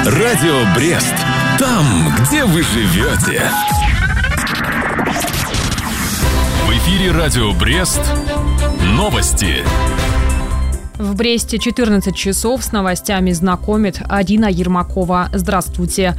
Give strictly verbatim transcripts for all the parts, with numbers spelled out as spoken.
Радио Брест. Там, где вы живете. В эфире Радио Брест. Новости. В Бресте четырнадцать часов с новостями знакомит Адина Ермакова. Здравствуйте.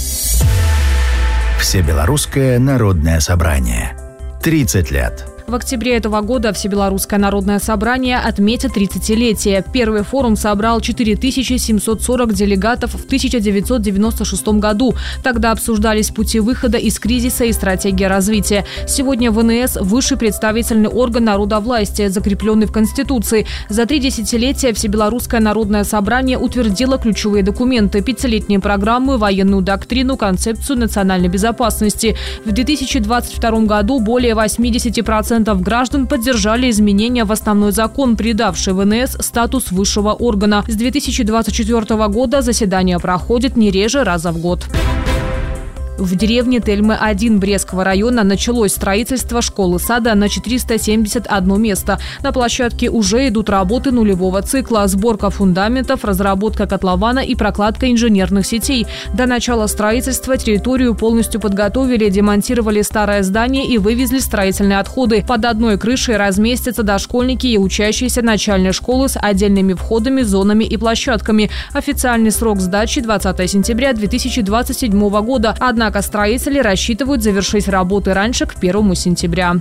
Всебелорусское народное собрание. тридцать лет. В октябре этого года Всебелорусское народное собрание отметит тридцатилетие. Первый форум собрал четыре тысячи семьсот сорок делегатов в тысяча девятьсот девяносто шестом году. Тогда обсуждались пути выхода из кризиса и стратегия развития. Сегодня ВНС – высший представительный орган народовластия, закрепленный в Конституции. За три десятилетия Всебелорусское народное собрание утвердило ключевые документы – пятилетние программы, военную доктрину, концепцию национальной безопасности. В две тысячи двадцать втором году более восемьдесят процентов граждан поддержали изменения в основной закон, придавший ВНС статус высшего органа. С две тысячи двадцать четвёртого года заседание проходит не реже раза в год. В деревне Тельмы один Брестского района началось строительство школы-сада на четыреста семьдесят одно место. На площадке уже идут работы нулевого цикла, сборка фундаментов, разработка котлована и прокладка инженерных сетей. До начала строительства территорию полностью подготовили, демонтировали старое здание и вывезли строительные отходы. Под одной крышей разместятся дошкольники и учащиеся начальной школы с отдельными входами, зонами и площадками. Официальный срок сдачи – двадцатое сентября две тысячи двадцать седьмого года. Однако строители рассчитывают завершить работы раньше, к первому сентября.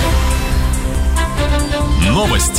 Новости.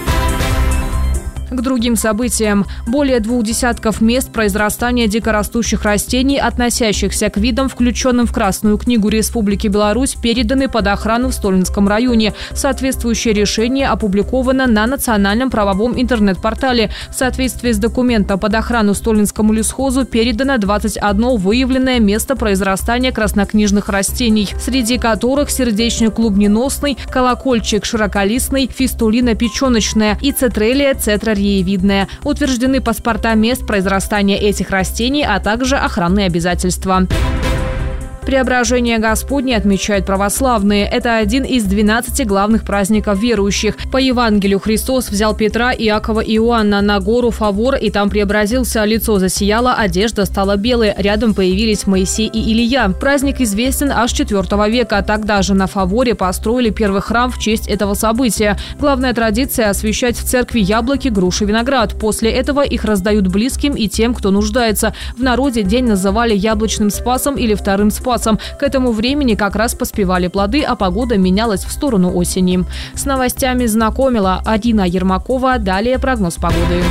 К другим событиям. Более двух десятков мест произрастания дикорастущих растений, относящихся к видам, включенным в Красную книгу Республики Беларусь, переданы под охрану в Столинском районе. Соответствующее решение опубликовано на национальном правовом интернет-портале. В соответствии с документом под охрану Столинскому лесхозу передано двадцать одно выявленное место произрастания краснокнижных растений, среди которых сердечник клубненосный, колокольчик широколистный, фистулина печеночная и цитрелия цетрариевидная. Утверждены паспорта мест произрастания этих растений, а также охранные обязательства. Преображение Господне отмечают православные. Это один из двенадцати главных праздников верующих. По Евангелию Христос взял Петра, Иакова и Иоанна на гору Фавор, и там преобразился. Лицо засияло, одежда стала белой. Рядом появились Моисей и Илия. Праздник известен аж с четвёртого века. Тогда же на Фаворе построили первый храм в честь этого события. Главная традиция – освящать в церкви яблоки, груши, виноград. После этого их раздают близким и тем, кто нуждается. В народе день называли яблочным спасом или вторым спасом. К этому времени как раз поспевали плоды, а погода менялась в сторону осени. С новостями знакомила Адина Ермакова. Далее прогноз погоды.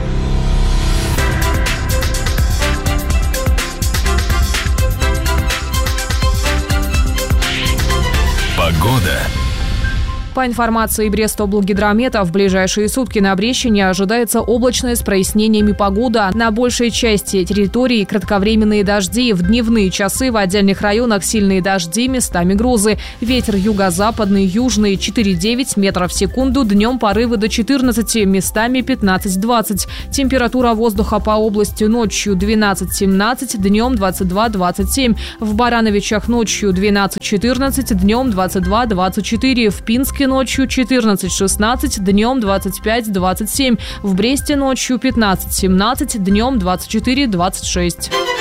Погода. По информации Брестоблгидромета, в ближайшие сутки на Брещине ожидается облачная с прояснениями погода. На большей части территории кратковременные дожди. В дневные часы в отдельных районах сильные дожди, местами грозы. Ветер юго-западный, южный четыре-девять метров в секунду. Днем порывы до четырнадцати, местами пятнадцать-двадцать. Температура воздуха по области ночью двенадцать-семнадцать, днем двадцать два двадцать семь. В Барановичах ночью двенадцать-четырнадцать, днем двадцать два двадцать четыре. В Пинске ночью четырнадцать-шестнадцать, днем двадцать пять двадцать семь. В Бресте ночью пятнадцать-семнадцать, днем двадцать четыре двадцать шесть.